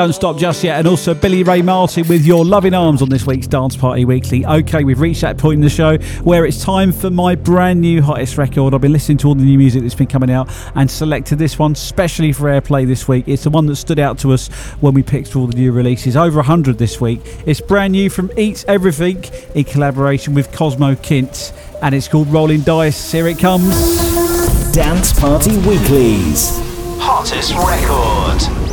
Don't Stop Just Yet, and also Billy Ray Martin with Your Loving Arms on this week's Dance Party Weekly. Okay, we've reached that point in the show where it's time for my brand new hottest record. I've been listening to all the new music that's been coming out and selected this one specially for airplay this week. It's the one that stood out to us when we picked all the new releases. Over 100 this week. It's brand new from Eats Everything in collaboration with Cosmo Kint, and it's called Rolling Dice. Here it comes. Dance Party Weekly's hottest record.